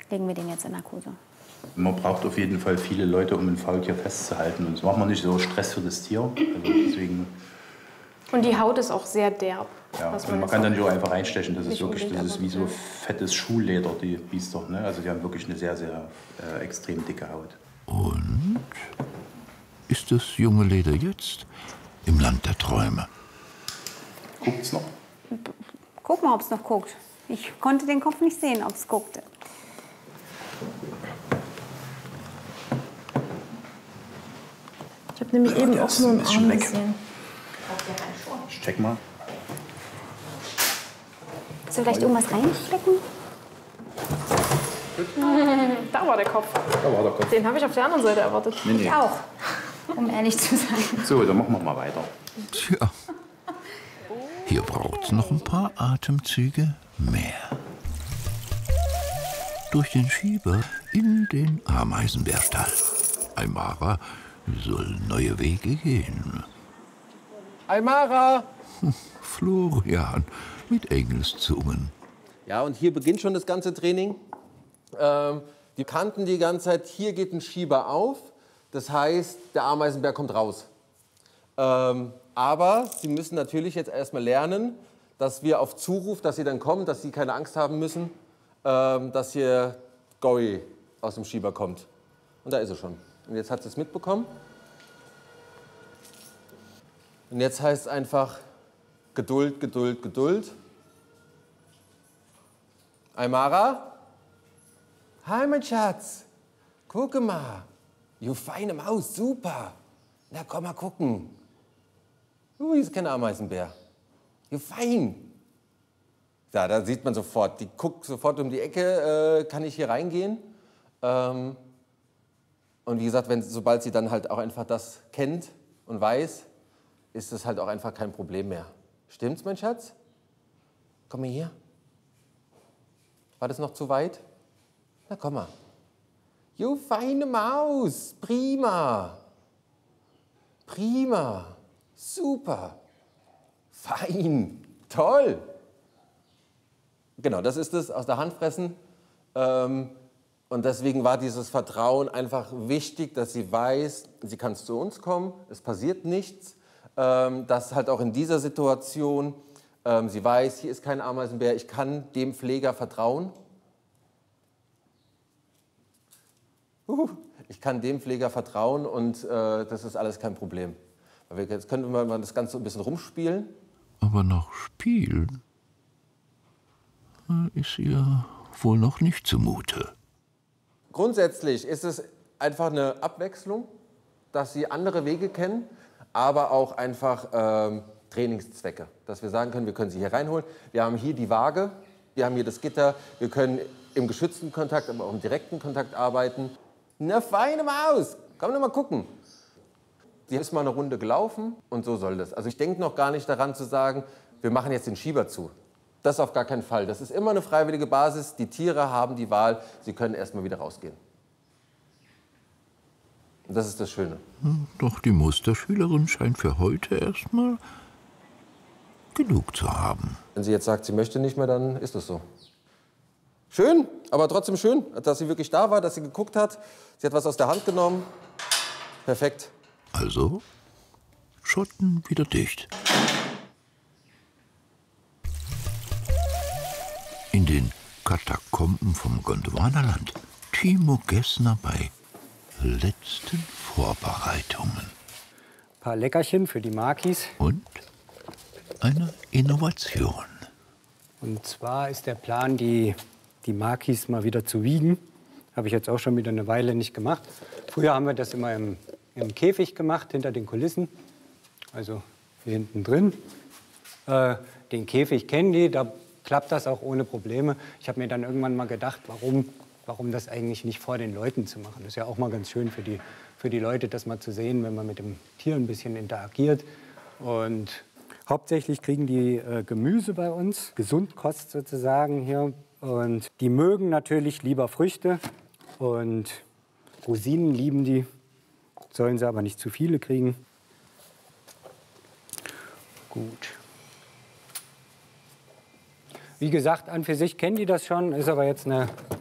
legen wir den jetzt in Narkose. Man braucht auf jeden Fall viele Leute, um ein Faultier festzuhalten. Und das macht man nicht so Stress für das Tier. Also deswegen, und die Haut ist auch sehr derb. ja, und man kann dann nicht auch einfach reinstechen. Das ist wirklich, das ist wie so fettes Schuhleder, die Biester. Ne? Also die haben wirklich eine sehr, sehr extrem dicke Haut. Und ist das junge Leder jetzt im Land der Träume? Guckt's noch? Guck mal, ob es noch guckt. Ich konnte den Kopf nicht sehen, ob es guckte. Ich habe nämlich eben auch nur einen Arm gesehen. Ich check mal. Willst du vielleicht irgendwas reinstecken? Da war der Kopf. Da war der Kopf. Den habe ich auf der anderen Seite erwartet. Nee, nee. Ich auch, um ehrlich zu sein. So, dann machen wir mal weiter. Tja, hier braucht's noch ein paar Atemzüge mehr. Durch den Schieber in den Ameisenbärstall. Aymara soll neue Wege gehen. Aymara! Florian mit Engelszungen. Ja, und hier beginnt schon das ganze Training. Die kannten die ganze Zeit, hier geht ein Schieber auf. Das heißt, der Ameisenbär kommt raus. Aber sie müssen natürlich jetzt erstmal lernen, dass wir auf Zuruf, dass sie dann kommen, dass sie keine Angst haben müssen, dass hier Gory aus dem Schieber kommt. Und da ist er schon. Und jetzt hat sie es mitbekommen. Und jetzt heißt es einfach Geduld, Geduld, Geduld. Aymara? Hi, mein Schatz. Gucke mal. Du feine Maus, super. Na, komm mal gucken. Hier ist kein Ameisenbär. Du fein. Ja, da sieht man sofort. Die guckt sofort um die Ecke. Kann ich hier reingehen? Und wie gesagt, sobald sie dann halt auch einfach das kennt und weiß, ist das halt auch einfach kein Problem mehr. Stimmt's, mein Schatz? Komm mal hier. War das noch zu weit? Na, komm mal. Jo, feine Maus. Prima. Prima. Super. Fein. Toll. Genau, das ist es, aus der Hand fressen. Und deswegen war dieses Vertrauen einfach wichtig, dass sie weiß, sie kann zu uns kommen, es passiert nichts. Dass halt auch in dieser Situation sie weiß, hier ist kein Ameisenbär, ich kann dem Pfleger vertrauen. Ich kann dem Pfleger vertrauen und das ist alles kein Problem. Jetzt könnten wir mal das Ganze ein bisschen rumspielen. Aber nach Spielen ist ihr wohl noch nicht zumute. Grundsätzlich ist es einfach eine Abwechslung, dass sie andere Wege kennen, aber auch einfach Trainingszwecke. Dass wir sagen können, wir können sie hier reinholen. Wir haben hier die Waage, wir haben hier das Gitter, wir können im geschützten Kontakt, aber auch im direkten Kontakt arbeiten. Eine feine Maus, komm doch mal gucken. Die ist mal eine Runde gelaufen und so soll das. Also ich denke noch gar nicht daran zu sagen, wir machen jetzt den Schieber zu. Das auf gar keinen Fall. Das ist immer eine freiwillige Basis. Die Tiere haben die Wahl, sie können erstmal wieder rausgehen. Und das ist das Schöne. Doch die Musterschülerin scheint für heute erstmal genug zu haben. Wenn sie jetzt sagt, sie möchte nicht mehr, dann ist es so. Schön, aber trotzdem schön, dass sie wirklich da war, dass sie geguckt hat. Sie hat was aus der Hand genommen. Perfekt. Also, Schotten wieder dicht. In den Katakomben vom Gondwanaland. Timo Gessner bei letzten Vorbereitungen. Ein paar Leckerchen für die Makis. Und eine Innovation. Und zwar ist der Plan, die Makis mal wieder zu wiegen. Habe ich jetzt auch schon wieder eine Weile nicht gemacht. Früher haben wir das immer im Käfig gemacht, hinter den Kulissen. Also hier hinten drin. Den Käfig kennen die, da klappt das auch ohne Probleme. Ich habe mir dann irgendwann mal gedacht, warum das eigentlich nicht vor den Leuten zu machen. Das ist ja auch mal ganz schön für die Leute, das mal zu sehen, wenn man mit dem Tier ein bisschen interagiert. Und hauptsächlich kriegen die Gemüse bei uns, Gesundkost sozusagen hier. Und die mögen natürlich lieber Früchte und Rosinen lieben die, sollen sie aber nicht zu viele kriegen. Gut. Wie gesagt, an für sich kennen die das schon, ist aber jetzt eine